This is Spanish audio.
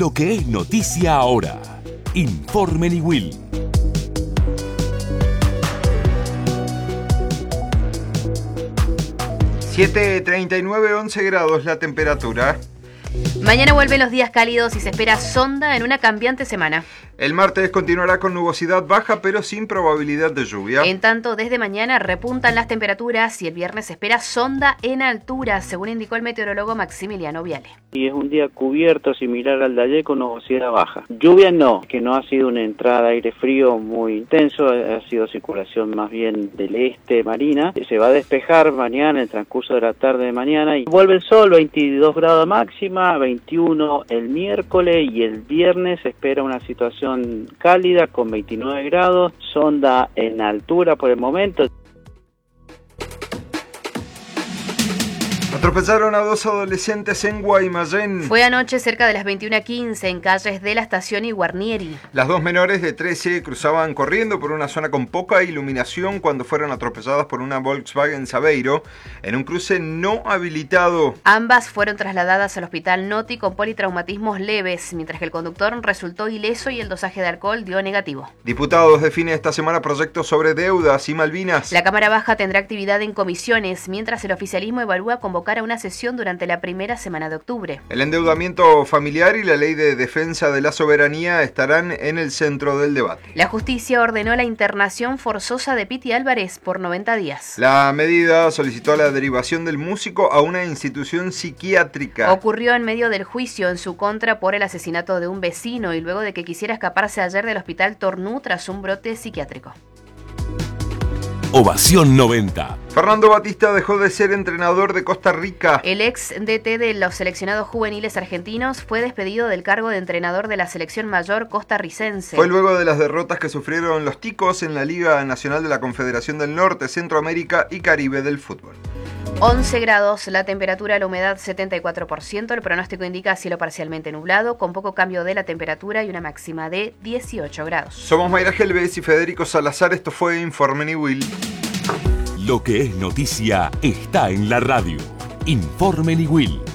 Lo que es noticia ahora. Informe Niwil. 7:39, 11 grados la temperatura. Mañana vuelven los días cálidos y se espera sonda en una cambiante semana. El martes continuará con nubosidad baja, pero sin probabilidad de lluvia. En tanto, desde mañana repuntan las temperaturas y el viernes se espera sonda en altura, según indicó el meteorólogo Maximiliano Viale. Y es un día cubierto similar al de ayer con nubosidad baja. Lluvia no, que no ha sido una entrada de aire frío muy intenso, ha sido circulación más bien del este marina. Se va a despejar mañana, en el transcurso de la tarde de mañana, y vuelve el sol, 22 grados máxima, 21 el miércoles, y el viernes se espera una situación cálida con 29 grados, sonda en altura por el momento. Atropellaron a 2 adolescentes en Guaymallén. Fue anoche cerca de las 21:15 en calles de la estación y Guarnieri. Las dos menores de 13 cruzaban corriendo por una zona con poca iluminación cuando fueron atropelladas por una Volkswagen Saveiro en un cruce no habilitado. Ambas fueron trasladadas al hospital Noti con politraumatismos leves, mientras que el conductor resultó ileso y el dosaje de alcohol dio negativo. Diputados define esta semana proyectos sobre deudas y Malvinas. La Cámara Baja tendrá actividad en comisiones, mientras el oficialismo evalúa convocar a una sesión durante la primera semana de octubre. El endeudamiento familiar y la ley de defensa de la soberanía estarán en el centro del debate. La justicia ordenó la internación forzosa de Piti Álvarez por 90 días. La medida solicitó la derivación del músico a una institución psiquiátrica. Ocurrió en medio del juicio en su contra por el asesinato de un vecino y luego de que quisiera escaparse ayer del hospital Tornú tras un brote psiquiátrico. Ovación 90. Fernando Batista dejó de ser entrenador de Costa Rica. El ex DT de los seleccionados juveniles argentinos fue despedido del cargo de entrenador de la selección mayor costarricense. Fue luego de las derrotas que sufrieron los ticos en la Liga Nacional de la Confederación del Norte, Centroamérica y Caribe del fútbol. 11 grados, la temperatura, la humedad 74%, el pronóstico indica cielo parcialmente nublado, con poco cambio de la temperatura y una máxima de 18 grados. Somos Mayra Gelbez y Federico Salazar, esto fue Informe Niwil. Lo que es noticia está en la radio. Informe Niwil.